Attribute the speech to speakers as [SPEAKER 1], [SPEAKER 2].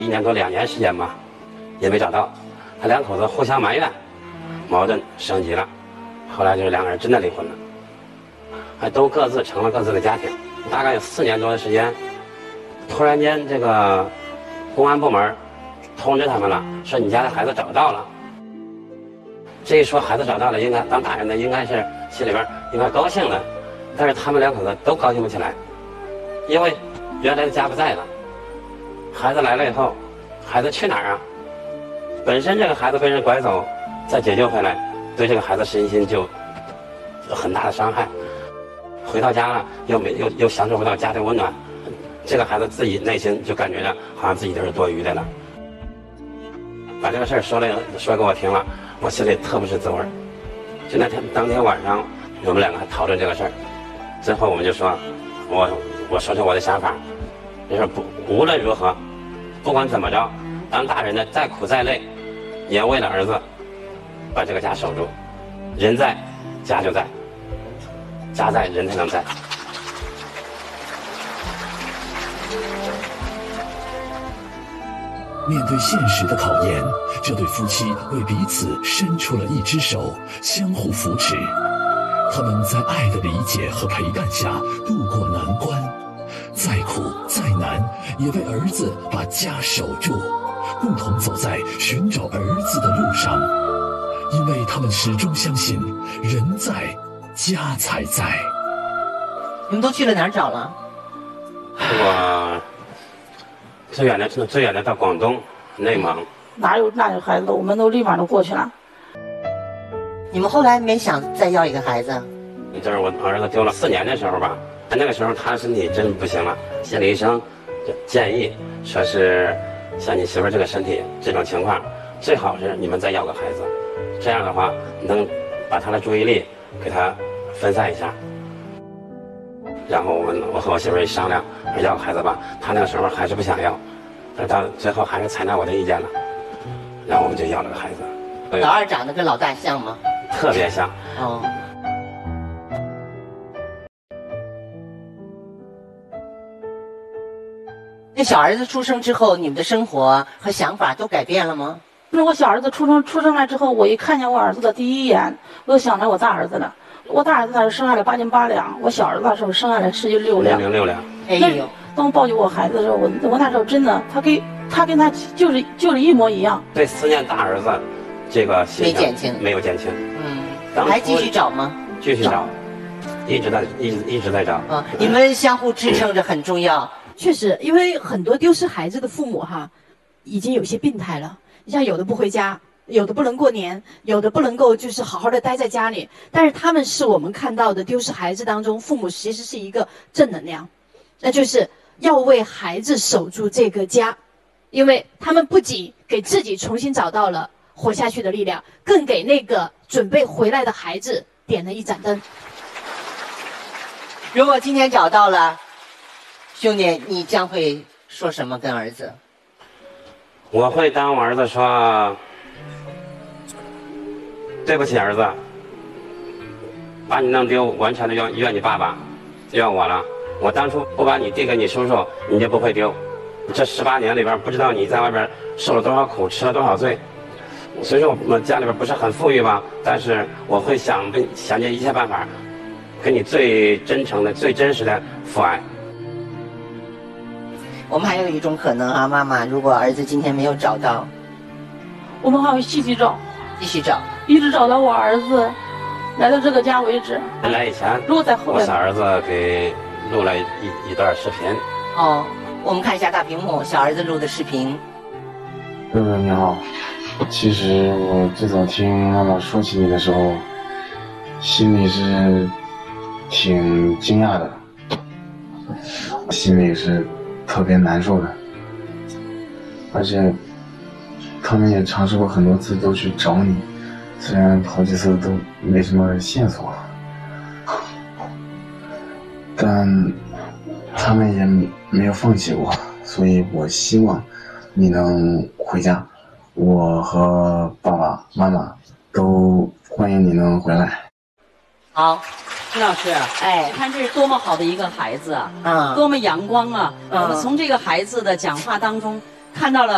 [SPEAKER 1] 1年多2年时间吧，也没找到。他两口子互相埋怨，矛盾升级了。后来就是2个人真的离婚了，还都各自成了各自的家庭。大概有4年多的时间，突然间这个公安部门通知他们了，说你家的孩子找到了。这一说孩子找到了，应该当大人的应该是心里边应该高兴的，但是他们两口子都高兴不起来，因为原来的家不在了，孩子来了以后，孩子去哪儿啊？本身这个孩子被人拐走，再解救回来，对这个孩子身心就有很大的伤害。回到家了，又享受不到家的温暖，这个孩子自己内心就感觉着好像自己都是多余的了。把这个事儿说给我听了，我心里特不是滋味。就当天晚上，我们2个还讨论这个事儿，最后我们就说，我说出我的想法，就是无论如何，不管怎么着，当大人的再苦再累，也要为了儿子把这个家守住。人在，家就在；家在，人才能在。
[SPEAKER 2] 面对现实的考验，这对夫妻为彼此伸出了一只手，相互扶持。他们在爱的理解和陪伴下度过难关，再苦再难，也为儿子把家守住，共同走在寻找儿子的路上。因为他们始终相信，人在，家才在。
[SPEAKER 3] 你们都去了哪儿找了？
[SPEAKER 1] 我最远的到广东、内蒙。
[SPEAKER 4] 哪有孩子，我们都立马都过去了。
[SPEAKER 3] 你们后来没想再要一个孩子？
[SPEAKER 1] 就是我儿子丢了4年的时候吧，那个时候他身体真不行了，心理医生就建议说是像你媳妇这个身体这种情况，最好是你们再要个孩子，这样的话能把他的注意力给他分散一下。然后我和我媳妇一商量，要个孩子吧，他那个时候还是不想要，但到最后还是采纳我的意见了，然后我们就要了个孩子。
[SPEAKER 3] 老二长得跟老大像吗？
[SPEAKER 1] 特别像。
[SPEAKER 3] 哦。那小儿子出生之后，你们的生活和想法都改变了吗？
[SPEAKER 4] 那我小儿子出生来之后，我一看见我儿子的第一眼，我就想着我大儿子了。我大儿子他是生下来8斤8两，我小儿子那时候生下来10斤6两。
[SPEAKER 1] 6两。
[SPEAKER 3] 哎呦！
[SPEAKER 4] 当我抱起我孩子的时候，我那时候真的，他跟他就是一模一样。
[SPEAKER 1] 对思念大儿子，这个心情没有减轻。
[SPEAKER 3] 还继续找吗？
[SPEAKER 1] 继续找，一直在找。
[SPEAKER 3] 你们相互支撑着很重要。
[SPEAKER 5] 确实，因为很多丢失孩子的父母已经有些病态了。你像有的不回家，有的不能过年，有的不能够就是好好的待在家里。但是他们是我们看到的丢失孩子当中，父母其实是一个正能量，那就是要为孩子守住这个家，因为他们不仅给自己重新找到了活下去的力量，更给那个准备回来的孩子点了一盏灯。
[SPEAKER 3] 如果今天找到了，兄弟，你将会说什么跟儿子？
[SPEAKER 1] 我会当我儿子说，对不起儿子，把你弄丢，完全的怨你爸爸，怨我了。我当初不把你递给你叔叔，你就不会丢。这18年里边，不知道你在外边受了多少苦，吃了多少罪。虽说我们家里边不是很富裕吧，但是我会想尽一切办法，给你最真诚的、最真实的父爱。
[SPEAKER 3] 我们还有一种可能妈妈，如果儿子今天没有找到，
[SPEAKER 4] 我们还会继续找，一直找到我儿子来到这个家为止。
[SPEAKER 1] 来以前，
[SPEAKER 4] 如果在后面，
[SPEAKER 1] 我小儿子给录了一段视频。
[SPEAKER 3] 我们看一下大屏幕，小儿子录的视频。
[SPEAKER 6] 哥哥你好，其实我最早听妈妈说起你的时候，心里是挺惊讶的，心里是特别难受的，而且他们也尝试过很多次都去找你，虽然好几次都没什么线索，但他们也没有放弃过，所以我希望你能回家，我和爸爸妈妈都欢迎你能回来。
[SPEAKER 3] 好，
[SPEAKER 7] 陈老师，你看这是多么好的一个孩子啊，多么阳光啊！我们从这个孩子的讲话当中看到了